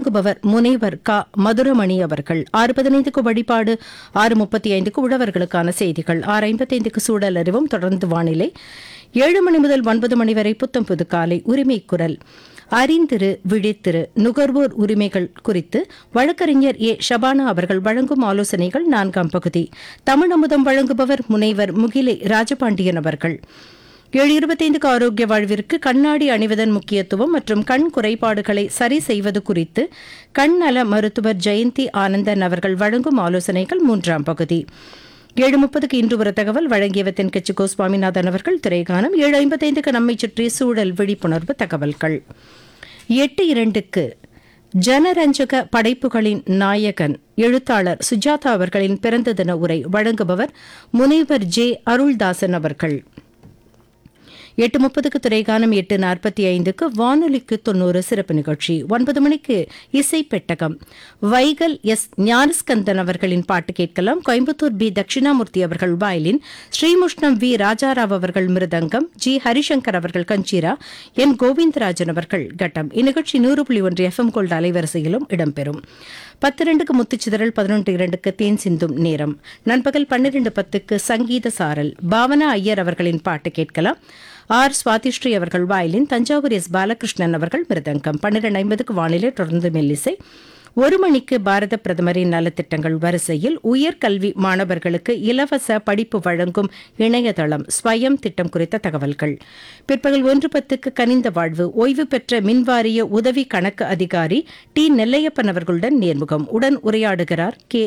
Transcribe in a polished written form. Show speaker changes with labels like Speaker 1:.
Speaker 1: வழங்குபவர் முனைவர் க மதுரமணி அவர்கள். 6:15க்கு வழிபாடு, 6:35க்கு உழவர்களுக்கான செய்திகள், 6:55க்கு சூழல் அறிவும், தொடர்ந்து வானிலை, 7 மணி முதல் 9 மணி வரை புத்தம் புது காலை உரிமை குரல், அறிந்திரு விழித்திரு நுகர்வோர் உரிமைகள் குறித்து வழக்கறிஞர் ஏ ஷபானா அவர்கள் வழங்கும் ஆலோசனைகள் 4ஆம் பகுதி. தமிழ் அமுதம் வழங்குபவர் முனைவர் முகிலை ராஜபாண்டியன் அவர்கள். 7:25க்கு ஆரோக்கிய வாழ்விற்கு கண்ணாடி அணிவதன் முக்கியத்துவம் மற்றும் கண் குறைபாடுகளை சரி செய்வது குறித்து கண் நல மருத்துவர் ஜெயந்தி ஆனந்தன் அவர்கள் வழங்கும் ஆலோசனைகள் 3ஆம் பகுதி. 7:30க்கு இன்று ஒரு தகவல் வழங்கியவர் தென்கட்சி கோ சுவாமிநாதன் அவர்கள். திரைகானம். 7:55க்கு நம்மை சுற்றி சூழல் விழிப்புணர்வு தகவல்கள். 8:02க்கு ஜனரஞ்சக படைப்புகளின் நாயகன் எழுத்தாளர் சுஜாதா அவர்களின் பிறந்த தின உரை வழங்குபவர் முனைவர் ஜே அருள்தாசன் அவர்கள். 8:30க்கு திரைகானம். 8:45க்கு வானொலிக்கு 90 சிறப்பு நிகழ்ச்சி. 9 மணிக்கு இசை பெட்டகம். வைகல் எஸ் ஞானஸ்கந்தன் அவர்களின் பாட்டு கேட்கலாம். கோயம்புத்தூர் பி தட்சிணாமூர்த்தி அவர்கள் வயலின், ஸ்ரீமுஷ்ணம் வி ராஜாராவ் அவர்கள் மிருதங்கம், ஜி ஹரிசங்கர் அவர்கள் கஞ்சீரா, என் கோவிந்தராஜன் அவர்கள் கட்டம். இந்நிகழ்ச்சி 100.1 FM கோல்டு அலைவரிசையிலும் இடம்பெறும். 10:02க்கு முத்துச்சிதறல், 11:02க்கு தேன் சிந்தும் நேரம். நண்பகல் 12:10க்கு சங்கீத சாரல். பாவனா ஐயர் அவர்களின் பாட்டு கேட்கலாம். ஆர் சுவாதிஸ்ரீ அவர்கள் வயலின், தஞ்சாவூர் எஸ் பாலகிருஷ்ணன் அவர்கள் மிருதங்கம். 12:50க்கு வானிலை, தொடர்ந்து மெல்லிசை. 1 மணிக்கு பாரத பிரதமரின் நலத்திட்டங்கள் வரிசையில் உயர்கல்வி மாணவர்களுக்கு இலவச படிப்பு வழங்கும் இணையதளம் ஸ்வயம் திட்டம் குறித்த தகவல்கள். பிற்பகல் 1:10க்கு கனிந்த வாழ்வு, ஓய்வு பெற்ற மின்வாரிய உதவி கணக்கு அதிகாரி டி நெல்லையப்பன் அவர்களுடன் நேர்முகம். உடன் உரையாடுகிறார் கே